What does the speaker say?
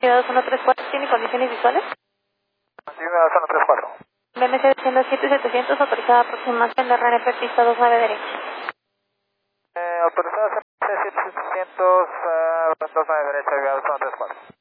Ciudad 134, ¿tiene condiciones visuales? Sí, Ciudad 134. BMC 107-700, autorizada aproximación de RNP pista 29 derecha. Autorizada C700, 29 derecha, Ciudad 134.